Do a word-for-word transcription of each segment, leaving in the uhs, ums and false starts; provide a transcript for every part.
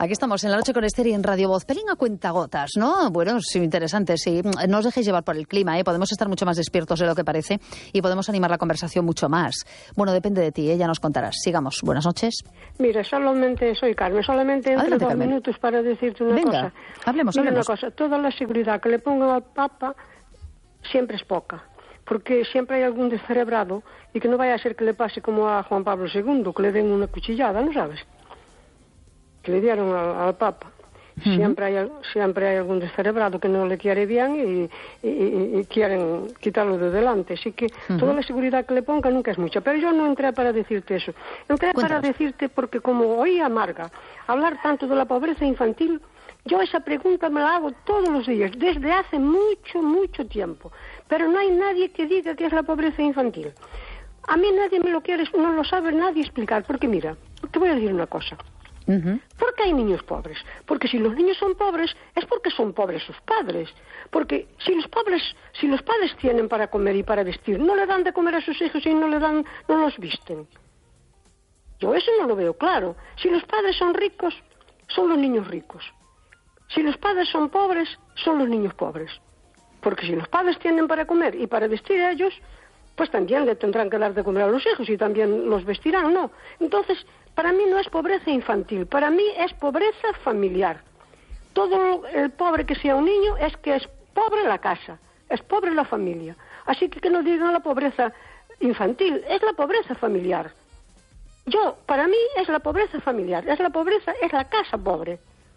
Aquí estamos en La Noche con Esther y en Radio Voz. Pelín a cuentagotas, ¿no? Bueno, sí, interesante, sí. No os dejéis llevar por el clima, ¿eh? Podemos estar mucho más despiertos de lo que parece y podemos animar la conversación mucho más. Bueno, depende de ti, ¿eh? Ya nos contarás. Sigamos. Buenas noches. Mira, solamente, soy Carmen, solamente entre Adelante, dos Carmen. minutos para decirte una Venga, cosa. hablemos, Mira hablemos. una cosa, toda la seguridad que le pongan al Papa siempre es poca. Porque siempre hay algún descerebrado y que no vaya a ser que le pase como a Juan Pablo segundo, que le den una cuchillada, ¿no sabes? Que le dieron al, al Papa. Uh-huh. Siempre hay siempre hay algún descerebrado que no le quiere bien y, y, y quieren quitarlo de delante. Así que uh-huh. toda la seguridad que le ponga nunca es mucha. Pero yo no entré para decirte eso. Entré Cuéntanos. para decirte porque como oí a Marga hablar tanto de la pobreza infantil, yo esa pregunta me la hago todos los días, desde hace mucho, mucho tiempo. Pero no hay nadie que diga qué es la pobreza infantil. A mí nadie me lo quiere, no lo sabe nadie explicar. Porque mira, te voy a decir una cosa. Uh-huh. ¿Por qué hay niños pobres? Porque si los niños son pobres es porque son pobres sus padres. Porque si los pobres, si los padres tienen para comer y para vestir, no le dan de comer a sus hijos y no le dan, no los visten. Yo eso no lo veo claro. Si los padres son ricos, son los niños ricos. Si los padres son pobres, son los niños pobres. Porque si los padres tienen para comer y para vestir a ellos, pues también le tendrán que dar de comer a los hijos y también los vestirán, ¿no? Entonces, para mí no es pobreza infantil, para mí es pobreza familiar. Todo el pobre que sea un niño es que es pobre la casa, es pobre la familia. Así que que no digan la pobreza infantil, es la pobreza familiar. Yo, para mí es la pobreza familiar, es la pobreza, es la casa pobre.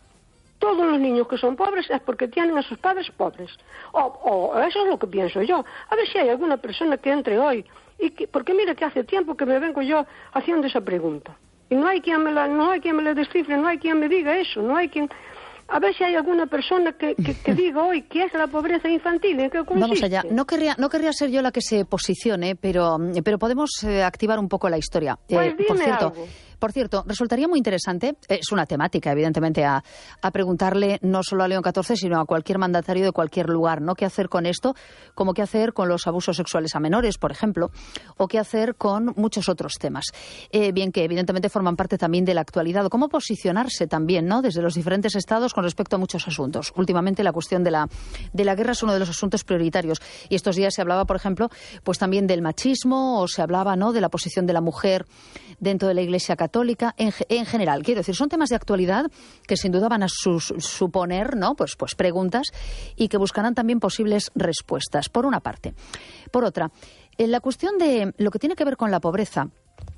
Todos los niños que son pobres es porque tienen a sus padres pobres. O, o eso es lo que pienso yo. A ver si hay alguna persona que entre hoy. Y que, porque mira que hace tiempo que me vengo yo haciendo esa pregunta. Y no hay quien me la, no hay quien me la descifre, no hay quien me diga eso, no hay quien... A ver si hay alguna persona que, que, que diga hoy qué es la pobreza infantil, ¿en qué consiste? Vamos allá. No querría, no querría ser yo la que se posicione, pero, pero podemos eh, activar un poco la historia. Pues eh, dime por cierto, algo. Por cierto, resultaría muy interesante, es una temática, evidentemente, a, a preguntarle no solo a León catorce, sino a cualquier mandatario de cualquier lugar, ¿no? ¿Qué hacer con esto? Como qué hacer con los abusos sexuales a menores, por ejemplo, o qué hacer con muchos otros temas. Eh, bien, que evidentemente forman parte también de la actualidad, o cómo posicionarse también, ¿no? Desde los diferentes estados con respecto a muchos asuntos. Últimamente la cuestión de la, de la guerra es uno de los asuntos prioritarios. Y estos días se hablaba, por ejemplo, pues también del machismo, o se hablaba, ¿no?, de la posición de la mujer dentro de la Iglesia Católica, en, en general. Quiero decir, son temas de actualidad que sin duda van a sus, suponer, ¿no?, pues, pues preguntas y que buscarán también posibles respuestas, por una parte. Por otra, en la cuestión de lo que tiene que ver con la pobreza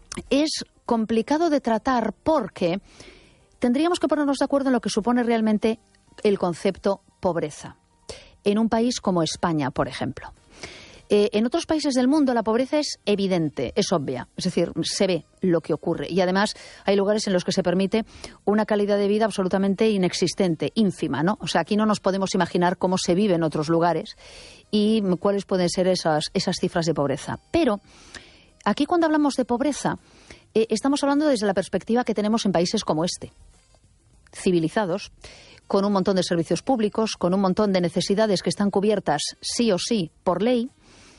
es complicado de tratar porque tendríamos que ponernos de acuerdo en lo que supone realmente el concepto pobreza. En un país como España, por ejemplo. Eh, en otros países del mundo la pobreza es evidente, es obvia, es decir, se ve lo que ocurre y además hay lugares en los que se permite una calidad de vida absolutamente inexistente, ínfima, ¿no? O sea, aquí no nos podemos imaginar cómo se vive en otros lugares y cuáles pueden ser esas, esas cifras de pobreza. Pero aquí cuando hablamos de pobreza eh, estamos hablando desde la perspectiva que tenemos en países como este, civilizados, con un montón de servicios públicos, con un montón de necesidades que están cubiertas sí o sí por ley,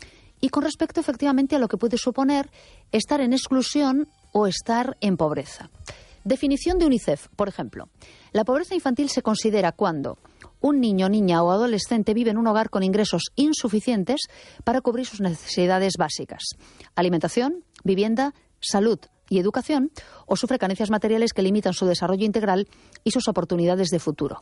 y con respecto efectivamente a lo que puede suponer estar en exclusión o estar en pobreza. Definición de UNICEF, por ejemplo. La pobreza infantil se considera cuando un niño, niña o adolescente vive en un hogar con ingresos insuficientes para cubrir sus necesidades básicas. Alimentación, vivienda, salud y educación, o sufre carencias materiales que limitan su desarrollo integral y sus oportunidades de futuro.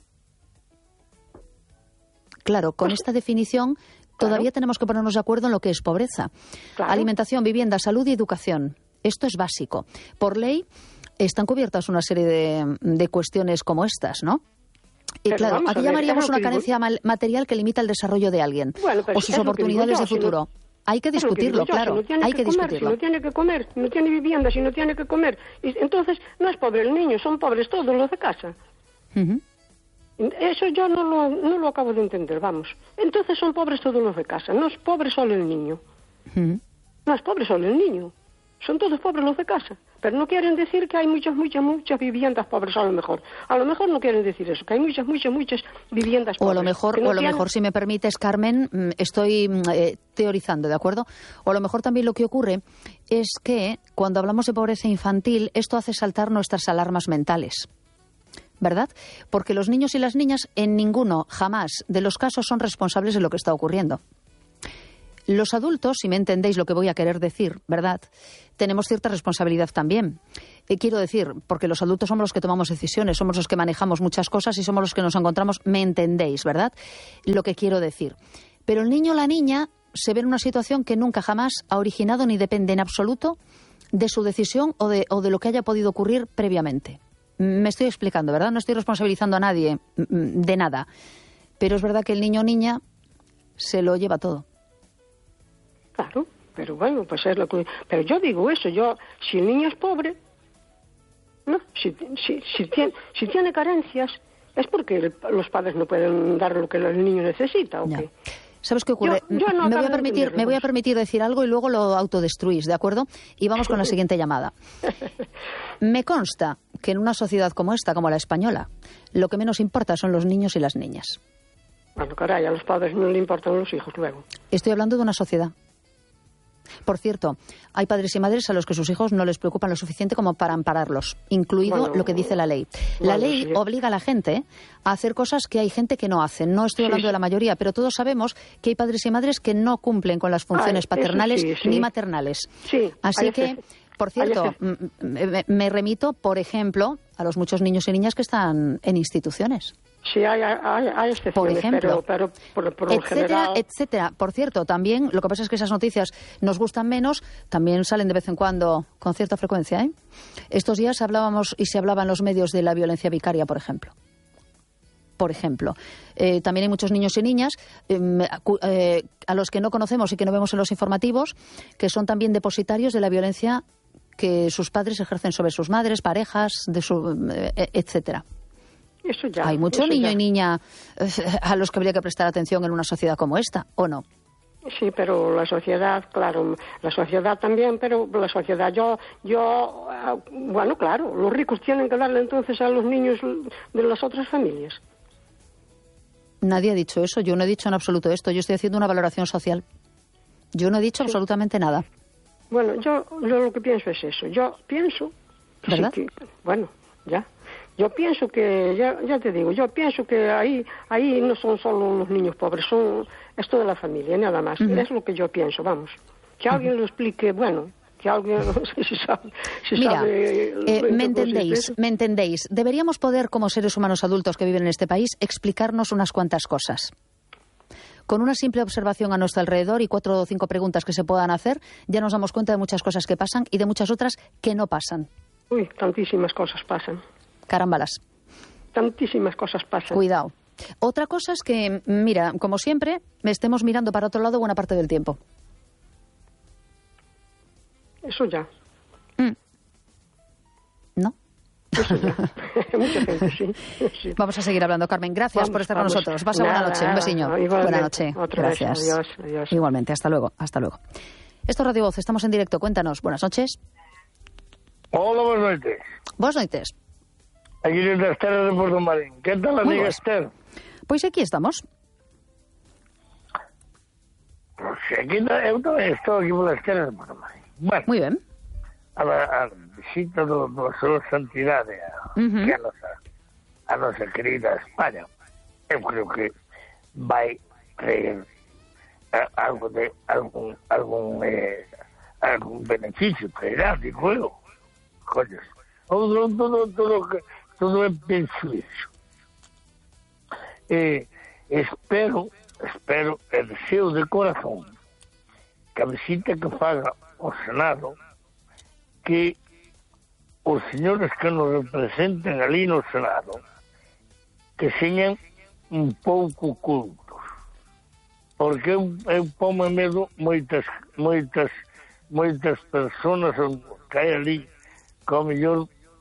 Claro, con esta definición todavía claro. tenemos que ponernos de acuerdo en lo que es pobreza. Claro. Alimentación, vivienda, salud y educación. Esto es básico. Por ley están cubiertas una serie de, de cuestiones como estas, ¿no? Y pero claro, aquí llamaríamos una carencia digo... material que limita el desarrollo de alguien bueno, o sus oportunidades yo, de futuro. Si no... Hay que discutirlo, que yo, claro. Si no hay que, que comer, discutirlo. Si no tiene que comer, si no tiene vivienda, si no tiene que comer. Y entonces no es pobre el niño, son pobres todos los de casa. Uh-huh. Eso yo no lo, no lo acabo de entender, vamos. Entonces son pobres todos los de casa, no es pobre solo el niño. Uh-huh. No es pobre solo el niño, son todos pobres los de casa. Pero no quieren decir que hay muchas, muchas, muchas viviendas pobres a lo mejor. A lo mejor no quieren decir eso, que hay muchas, muchas, muchas viviendas pobres. O a lo mejor, no o a lo tienen... mejor si me permites, Carmen, estoy eh, teorizando, ¿de acuerdo? O a lo mejor también lo que ocurre es que cuando hablamos de pobreza infantil, esto hace saltar nuestras alarmas mentales. ¿verdad? Porque los niños y las niñas en ninguno, jamás, de los casos son responsables de lo que está ocurriendo. Los adultos, si me entendéis lo que voy a querer decir, ¿verdad?, tenemos cierta responsabilidad también. Eh, quiero decir, porque los adultos somos los que tomamos decisiones, somos los que manejamos muchas cosas y somos los que nos encontramos, me entendéis, ¿verdad?, lo que quiero decir. Pero el niño o la niña se ve en una situación que nunca jamás ha originado ni depende en absoluto de su decisión o de, o de lo que haya podido ocurrir previamente. Me estoy explicando, ¿verdad? No estoy responsabilizando a nadie de nada. Pero es verdad que el niño o niña se lo lleva todo. Claro, pero bueno, pues es lo que... Pero yo digo eso, yo, si el niño es pobre, ¿no? Si, si, si, tiene, si tiene carencias, es porque el, los padres no pueden dar lo que el niño necesita, ¿o qué? ¿Sabes qué ocurre? Yo, yo no me, voy a permitir, me voy a permitir decir algo y luego lo autodestruís, ¿de acuerdo? Y vamos con la siguiente llamada. Me consta que en una sociedad como esta, como la española, lo que menos importa son los niños y las niñas. Bueno, caray, a los padres no le importan los hijos luego. Estoy hablando de una sociedad. Por cierto, hay padres y madres a los que sus hijos no les preocupan lo suficiente como para ampararlos, incluido bueno, lo que dice la ley. La bueno, ley sí. obliga a la gente a hacer cosas que hay gente que no hace. No estoy hablando sí, sí. de la mayoría, pero todos sabemos que hay padres y madres que no cumplen con las funciones Ay, paternales sí, sí. ni maternales. Sí, Así que, por cierto, me, me remito, por ejemplo, a los muchos niños y niñas que están en instituciones. Sí, hay, hay, hay excepciones, por ejemplo, pero, pero por, por etcétera, general... etcétera. Por cierto, también, lo que pasa es que esas noticias nos gustan menos, también salen de vez en cuando con cierta frecuencia, ¿eh? Estos días hablábamos y se hablaba en los medios de la violencia vicaria, por ejemplo. Por ejemplo, eh, también hay muchos niños y niñas eh, eh, a los que no conocemos y que no vemos en los informativos, que son también depositarios de la violencia que sus padres ejercen sobre sus madres, parejas, de su, eh, etcétera. Eso ya, Hay mucho eso niño ya. y niña eh, a los que habría que prestar atención en una sociedad como esta, ¿o no? Sí, pero la sociedad, claro, la sociedad también, pero la sociedad, yo, yo, bueno, claro, los ricos tienen que darle entonces a los niños de las otras familias. Nadie ha dicho eso, yo no he dicho en absoluto esto, yo estoy haciendo una valoración social. Yo no he dicho sí. absolutamente nada. Bueno, yo, yo lo que pienso es eso, yo pienso... ¿Verdad? Sí que, bueno, ya... Yo pienso que, ya, ya te digo, yo pienso que ahí ahí no son solo los niños pobres, son es toda la familia, nada más. Uh-huh. Es lo que yo pienso, vamos. Que alguien uh-huh. lo explique, bueno, que alguien, no sé si sabe... Si Mira, sabe, eh, me entendéis, me entendéis. Deberíamos poder, como seres humanos adultos que viven en este país, explicarnos unas cuantas cosas. Con una simple observación a nuestro alrededor y cuatro o cinco preguntas que se puedan hacer, ya nos damos cuenta de muchas cosas que pasan y de muchas otras que no pasan. Uy, tantísimas cosas pasan. Carambalas. Tantísimas cosas pasan. Cuidado. Otra cosa es que, mira, como siempre, estemos mirando para otro lado buena parte del tiempo. Eso ya. Mm. ¿No? Eso ya. Mucha gente, sí. sí. Vamos a seguir hablando, Carmen. Gracias vamos, por estar vamos. con nosotros. Pasa Nada, buena noche. Un besiño. Buena noche. Gracias. Vez. Adiós, adiós. Igualmente. Hasta luego. Hasta luego. Esto es Radio Voz. Estamos en directo. Cuéntanos. Buenas noches. Hola, buenas noches. Buenas noches. Aquí desde Esther de Porto Marín. ¿Qué tal, amiga Esther? Pois aquí estamos. Pues aquí eu tamén estou aquí por Esther de Porto Marín. Bueno, moi ben. A, a visita do, do súa santidade a, uh-huh. a, nosa, a nosa querida España. Eu creo que vai traer a, algo de algún algún eh, algún beneficio traerá, digo eu. Coño, todo todo todo que todo é penso iso. Eh, espero, espero, e deseo de corazón que a visita que faga o Senado, que os señores que nos representen ali no Senado, que señan un pouco cultos. Porque eu, eu pomo medo moitas, moitas, moitas personas que hai ali que ao mellor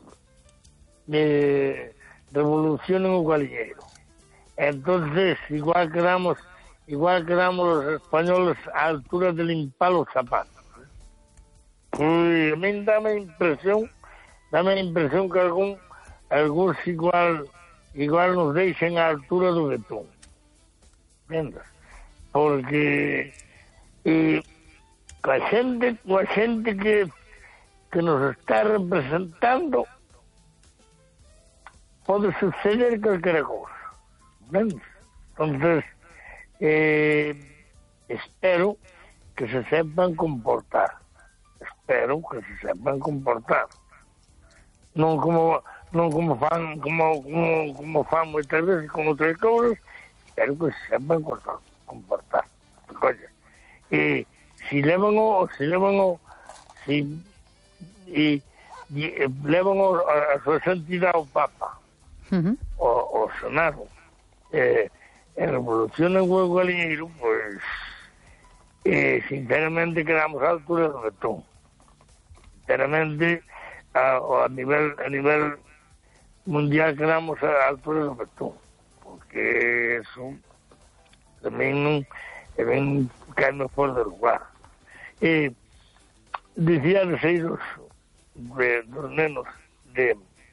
de revolucionen o galiñeiro. Entonces, igual quedamos, igual quedamos los españoles a altura de limpar los zapatos. Uy, a mí dame impresión, dame impresión que algún, algunos igual, igual nos deixen a altura do betón. ¿Entiendes? Porque eh, la gente, la gente que, que nos está representando pode suceder calquera cousa. ¿Entendes? Entonces, eh, espero que se sepan comportar. Espero que se sepan comportar. Non como non como fan como como, como fan moitas veces con outras cousas, espero que se sepan comportar. comportar. Coño. E si levan o si levan o si e, e levan o, a, a súa santidade ao Papa, uh-huh. o, o Senado, eh, e revolucionan o galiñeiro, pois eh, sinceramente quedamos á altura do betón. Sinceramente a, a nivel a nivel mundial quedamos á altura do betón, porque eso tamén non tamén caeme fora do lugar. E dicía de seis dos, de, dos nenos de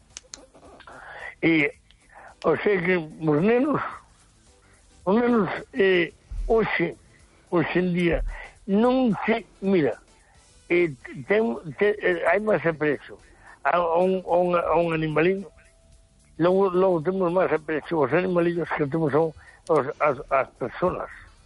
e o sei que os nenos os nenos eh, hoxe hoxe en día non se mira eh, ten, ten, eh, hai máis aprecio a un, a un, a un animalino, logo, logo temos máis aprecio os animalinos que temos son os, as, as personas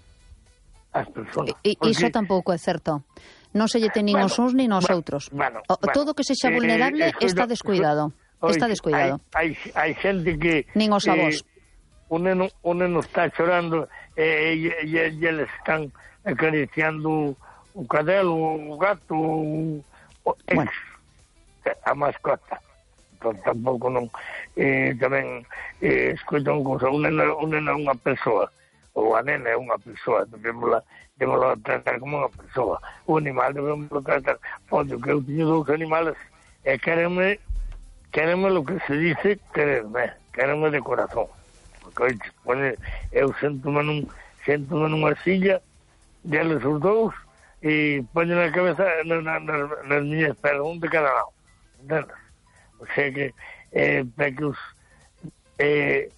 as personas. E iso tampouco é certo. Non se lle ten nin bueno, os uns nin os bueno, outros. Bueno, o, bueno, todo que sexa vulnerable eh, está descuidado. Oye, está descuidado. Hai, hai, hai xente que nin os avós. Eh, un neno, un neno está chorando e eh, e, e, e eles están acariciando o cadelo, o gato, o, o bueno. a mascota. Entón, tampouco non eh, tamén eh, escoitan cousa. Un neno, un neno é unha persoa, ou a nena é unha persoa, debémosla debémosla tratar como unha persoa. O animal debémosla tratar. Pode, que eu tiño dous animales e quérenme quérenme lo que se dice quererme, quérenme de corazón. Porque, oye, eu sento-me nun sento-me nunha silla deles os dous e poñen a cabeza na, na, na, nas miñas pernas, un de cada lado. Entendes? O sea que eh, para que os eh,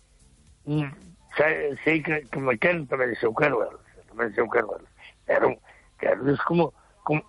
sei, sei que, que me queren tamén se eu quero eles, tamén se eu quero eles, pero quero eles como como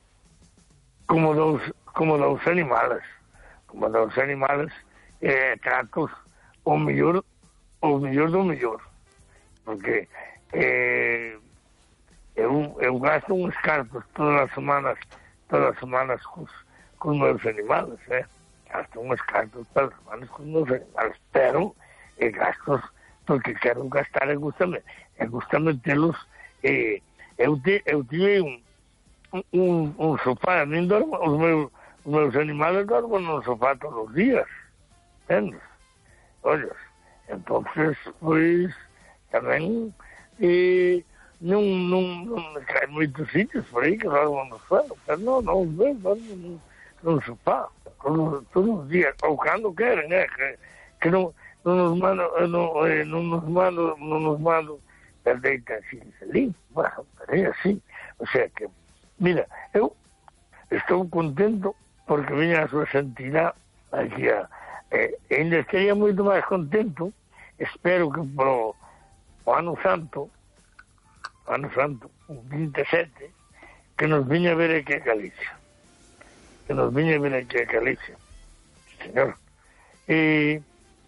como dous como dous animales, como dous animales eh, tratos o mellor o mellor do mellor, porque eh, eu, eu gasto uns cartos todas as semanas todas as semanas cos, cos meus animales, eh? gasto uns cartos todas as semanas cos meus animales, pero eh, gastos porque quero gastar e gustame, e gustame telos, eh, eu, te, eu tive un, un, un sofá, a min dormo, os meus, os meus animales dormem no sofá todos os días, entendes? Olha, entonces, pois, tamén, eh, non, non, non, hai moitos sitios por aí que dormem no suelo, pero non, non os vejo, dormem no sofá, todos, todos os días, ou cando queren, eh, que, que non, non nos mando, non, eh, non nos mando, non nos mando, perdeita así, salí, bueno, pero é así, o sea que, mira, eu estou contento porque viña a súa santidade aquí a, eh, ainda estaría moito máis contento, espero que pro o ano santo, o ano santo, o veintisiete, que nos viña a ver aquí a Galicia, que nos viña a ver aquí a Galicia, señor, e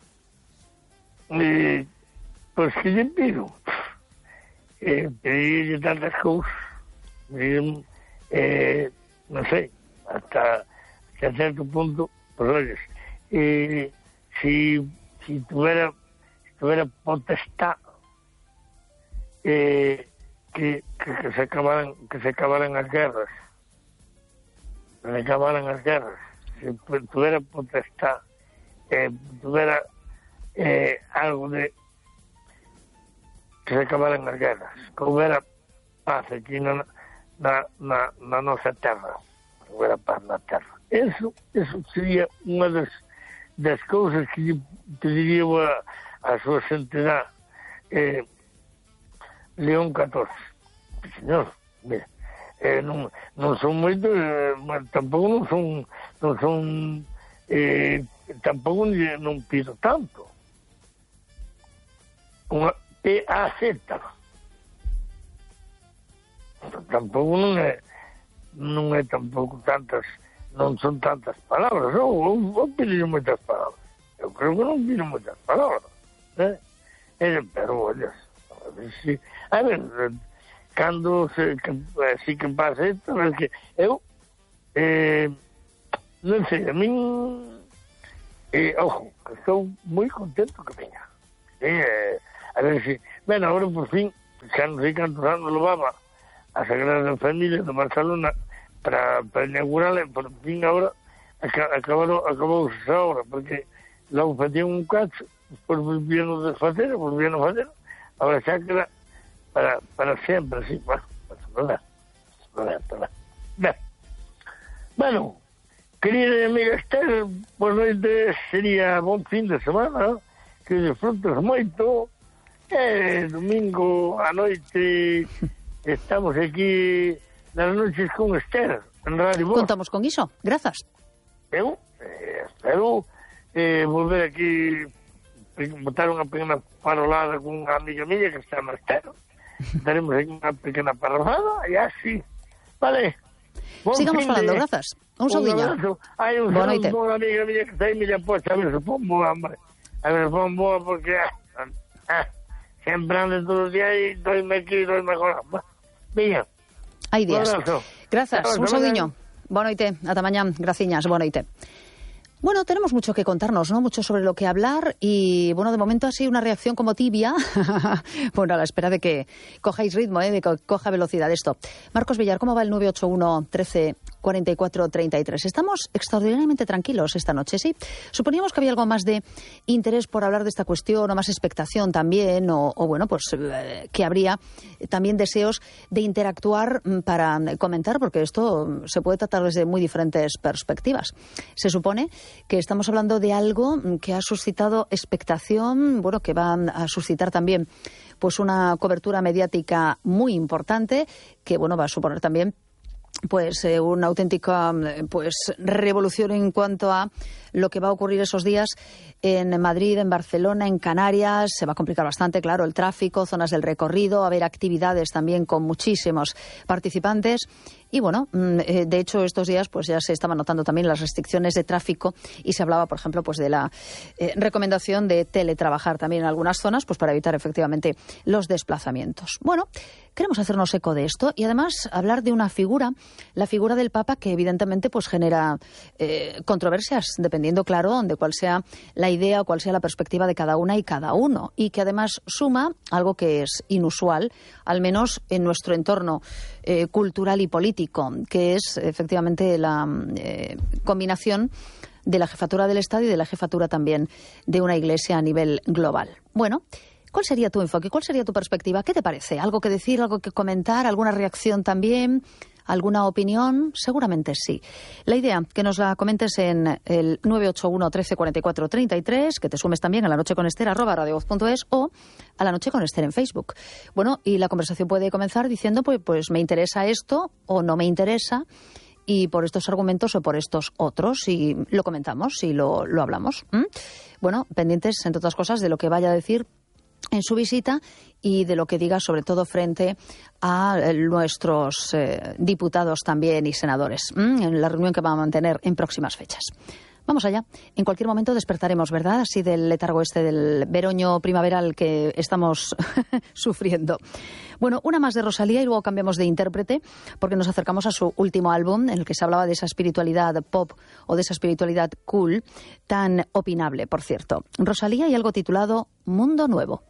Eh, pois que lle pido eh, pedirle tantas cousas, pedir, eh, non sei, hasta que a certo punto, pois olles, eh, si, si tuvera si tuvera potestad eh, que, que, que se acabaran que se acabaran as guerras, que se acabaran as guerras, si tuvera potestad, eh, tuvera Eh, algo de que se acabaran as guerras, que houbera paz aquí na, na, na, na nosa terra, que houbera paz na terra. Eso, eso sería unha das, das cousas que lle pediría a, a súa santidade eh, León catorce. Señor, mira, eh, non, non son moito, eh, tampouco non son, non son eh, tampouco non pido tanto. Unha P A Z tampouco non é non é tampouco tantas non son tantas palabras, eu, eu, eu pediría moitas palabras, eu creo que non vino moitas palabras, eh? E, pero, olha, a ver, si, a ver, cando se, que, así que pasa isto, é que eu, eh, non sei, a min, eh, ojo, que estou moi contento que venga. Eh, a ver si, bueno, agora por fin, xa non sei cantos anos levaba a Sagrada Familia de Barcelona para, para inaugurarla, por fin agora acabaron, acabou esa obra, porque logo facían un cacho, despois volvían a desfacer, volvían a facer, agora xa queda para, para sempre, así, bueno, pues, verdad, verdad, verdad. Ben. Bueno, querida amiga Esther, pois noite, sería bon fin de semana, que disfrutes moito, e domingo a noite estamos aquí nas noches con Esther, en Radio Voz. Contamos con iso, grazas. Eu eh, espero eh, volver aquí, botar unha pequena parolada con unha amiga miña que está no Estero. Daremos aquí unha pequena parolada e así, vale. Bon Sigamos falando, de... grazas. Un saudiño. Hai un saludo con unha amiga miña que está aí, mira, pois, a ver se pon boa, hombre. A ver se pon boa, porque ah, ah, sempre ando todos os días e doime aquí, doime agora. Veña. Hai días. Grazas, un saudiño. Boa noite, ata mañá, graciñas, boa noite. Bueno, tenemos mucho que contarnos, ¿no? Mucho sobre lo que hablar y, bueno, de momento ha sido una reacción como tibia. Bueno, a la espera de que cojáis ritmo, ¿eh? De que coja velocidad esto. Marcos Villar, ¿cómo va el nueve ocho uno, trece, cuarenta y cuatro, treinta y tres? Estamos extraordinariamente tranquilos esta noche, ¿sí? Suponíamos que había algo más de interés por hablar de esta cuestión, o más expectación también, o, o bueno, pues eh, que habría también deseos de interactuar para comentar, porque esto se puede tratar desde muy diferentes perspectivas. Se supone que estamos hablando de algo que ha suscitado expectación, bueno, que va a suscitar también pues una cobertura mediática muy importante, que bueno, va a suponer también pues eh, una auténtica pues revolución en cuanto a lo que va a ocurrir esos días en Madrid, en Barcelona, en Canarias. Se va a complicar bastante, claro, el tráfico, zonas del recorrido, va a haber actividades también con muchísimos participantes. Y bueno, de hecho estos días pues ya se estaban notando también las restricciones de tráfico y se hablaba, por ejemplo, pues de la eh, recomendación de teletrabajar también en algunas zonas, pues para evitar efectivamente los desplazamientos. Bueno, queremos hacernos eco de esto y además hablar de una figura, la figura del Papa, que evidentemente pues genera eh, controversias, dependiendo, claro, de cuál sea la idea o cuál sea la perspectiva de cada una y cada uno, y que además suma algo que es inusual, al menos en nuestro entorno eh, cultural y político, que es efectivamente la eh, combinación de la jefatura del Estado y de la jefatura también de una iglesia a nivel global. Bueno, ¿cuál sería tu enfoque? ¿Cuál sería tu perspectiva? ¿Qué te parece? ¿Algo que decir, algo que comentar? ¿Alguna reacción también? ¿Alguna opinión? Seguramente sí. La idea, que nos la comentes en el nueve ocho uno, trece, cuarenta y cuatro, treinta y tres, que te sumes también a La Noche con Esther, arroba radiovoz punto es, o a La Noche con Esther en Facebook. Bueno, y la conversación puede comenzar diciendo, pues, pues me interesa esto o no me interesa, y por estos argumentos o por estos otros, y lo comentamos y lo, lo hablamos. ¿Mm? Bueno, pendientes, entre otras cosas, de lo que vaya a decir en su visita y de lo que diga, sobre todo frente a nuestros eh, diputados también y senadores, ¿m? En la reunión que va a mantener en próximas fechas. Vamos allá. En cualquier momento despertaremos, ¿verdad? Así del letargo este del veroño primaveral que estamos sufriendo. Bueno, una más de Rosalía y luego cambiamos de intérprete, porque nos acercamos a su último álbum, en el que se hablaba de esa espiritualidad pop o de esa espiritualidad cool, tan opinable, por cierto. Rosalía y algo titulado Mundo Nuevo.